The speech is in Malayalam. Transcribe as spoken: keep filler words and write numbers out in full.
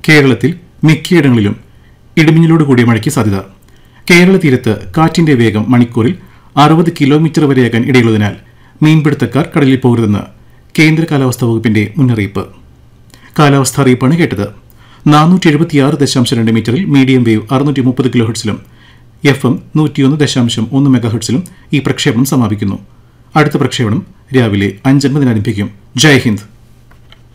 കേരളത്തിൽ മിക്കയിടങ്ങളിലും ഇടിമിന്നലോട് കൂടിയ മഴയ്ക്ക് സാധ്യത. കേരള തീരത്ത് കാറ്റിന്റെ വേഗം മണിക്കൂറിൽ അറുപത് കിലോമീറ്റർ വരെയാകാൻ ഇടയുള്ളതിനാൽ മീൻപിടുത്തക്കാർ കടലിൽ പോകരുതെന്ന് കേന്ദ്ര കാലാവസ്ഥാ വകുപ്പിന്റെ മുന്നറിയിപ്പ്. കാലാവസ്ഥാ അറിയിപ്പാണ് കേട്ടത്. നാനൂറ്റി എഴുപത്തിയാറ് ദശാംശം രണ്ട് മീറ്ററിൽ മീഡിയം വേവ് അറുന്നൂറ്റി മുപ്പത് കിലോ ഹെർട്സിലും എഫ് എം നൂറ്റിയൊന്ന് ദശാംശം ഒന്ന് മെഗാ ഹെർട്സിലും ഈ പ്രക്ഷേപണം സമാപിക്കുന്നു. അടുത്ത പ്രക്ഷേപണം രാവിലെ അഞ്ചൻപതിന് ആരംഭിക്കും. ജയ് ഹിന്ദ്.